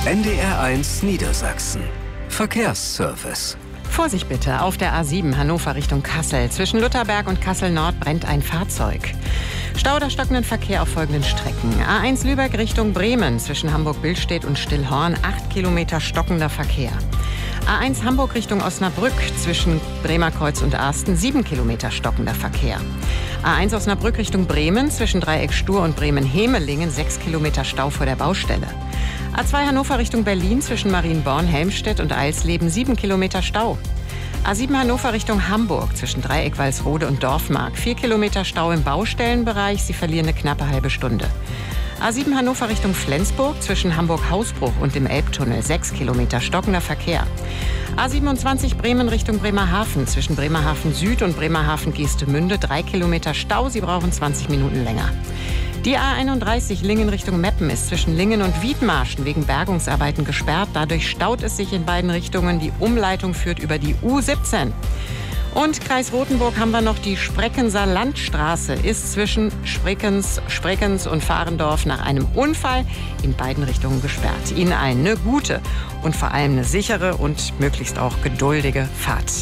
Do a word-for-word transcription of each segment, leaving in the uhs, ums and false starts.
N D R eins Niedersachsen. Verkehrsservice. Vorsicht bitte, auf der A sieben Hannover Richtung Kassel. Zwischen Lutherberg und Kassel-Nord brennt ein Fahrzeug. Stau oder stockenden Verkehr auf folgenden Strecken. A eins Lübeck Richtung Bremen. Zwischen Hamburg-Billstedt und Stillhorn acht Kilometer stockender Verkehr. A eins Hamburg Richtung Osnabrück. Zwischen Bremerkreuz und Arsten sieben Kilometer stockender Verkehr. A eins Osnabrück Richtung Bremen. Zwischen Dreieck Stur und Bremen-Hemelingen sechs Kilometer Stau vor der Baustelle. A zwei Hannover Richtung Berlin zwischen Marienborn, Helmstedt und Eilsleben sieben Kilometer Stau. A sieben Hannover Richtung Hamburg zwischen Dreieck Walsrode und Dorfmark vier Kilometer Stau im Baustellenbereich. Sie verlieren eine knappe halbe Stunde. A sieben Hannover Richtung Flensburg zwischen Hamburg-Hausbruch und dem Elbtunnel sechs Kilometer stockender Verkehr. A siebenundzwanzig Bremen Richtung Bremerhaven zwischen Bremerhaven Süd und Bremerhaven-Geestemünde drei Kilometer Stau. Sie brauchen zwanzig Minuten länger. Die A einunddreißig Lingen Richtung Meppen ist zwischen Lingen und Wiedmarschen wegen Bergungsarbeiten gesperrt. Dadurch staut es sich in beiden Richtungen. Die Umleitung führt über die U siebzehn. Und Kreis Rothenburg haben wir noch die Spreckenser Landstraße. Ist zwischen Spreckens, Spreckens und Fahrendorf nach einem Unfall in beiden Richtungen gesperrt. Ihnen allen eine gute und vor allem eine sichere und möglichst auch geduldige Fahrt.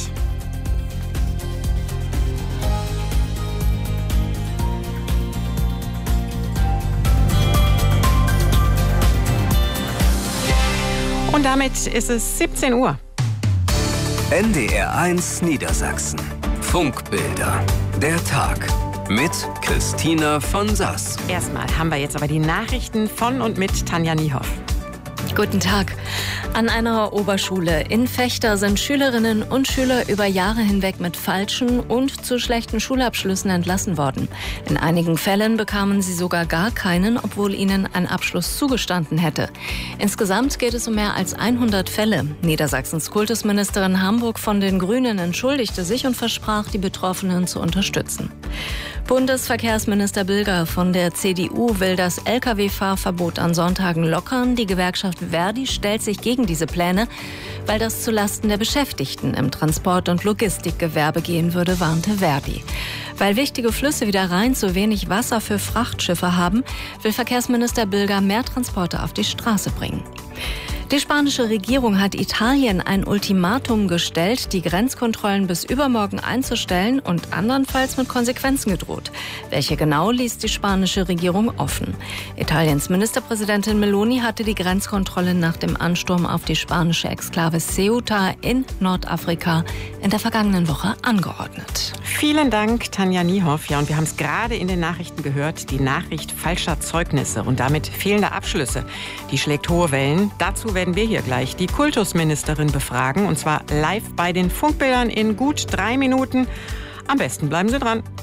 Und damit ist es siebzehn Uhr. N D R eins Niedersachsen. Funkbilder. Der Tag. Mit Christina von Sass. Erstmal haben wir jetzt aber die Nachrichten von und mit Tanja Niehoff. Guten Tag. An einer Oberschule in Vechta sind Schülerinnen und Schüler über Jahre hinweg mit falschen und zu schlechten Schulabschlüssen entlassen worden. In einigen Fällen bekamen sie sogar gar keinen, obwohl ihnen ein Abschluss zugestanden hätte. Insgesamt geht es um mehr als hundert Fälle. Niedersachsens Kultusministerin Hamburg von den Grünen entschuldigte sich und versprach, die Betroffenen zu unterstützen. Bundesverkehrsminister Bilger von der C D U will das L K W-Fahrverbot an Sonntagen lockern. Die Gewerkschaft Verdi stellt sich gegen diese Pläne, weil das zulasten der Beschäftigten im Transport- und Logistikgewerbe gehen würde, warnte Verdi. Weil wichtige Flüsse wie der Rhein zu wenig Wasser für Frachtschiffe haben, will Verkehrsminister Bilger mehr Transporte auf die Straße bringen. Die spanische Regierung hat Italien ein Ultimatum gestellt, die Grenzkontrollen bis übermorgen einzustellen und andernfalls mit Konsequenzen gedroht. Welche genau, ließ die spanische Regierung offen. Italiens Ministerpräsidentin Meloni hatte die Grenzkontrollen nach dem Ansturm auf die spanische Exklave Ceuta in Nordafrika in der vergangenen Woche angeordnet. Vielen Dank, Tanja Niehoff. Ja, und wir haben es gerade in den Nachrichten gehört, die Nachricht falscher Zeugnisse und damit fehlender Abschlüsse. Die schlägt hohe Wellen. Dazu werden wir hier gleich die Kultusministerin befragen, und zwar live bei den Funkbildern in gut drei Minuten. Am besten bleiben Sie dran.